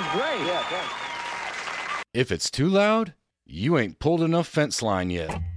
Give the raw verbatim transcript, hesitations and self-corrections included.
great. Yeah, thanks. If it's too loud, you ain't pulled enough fence line yet.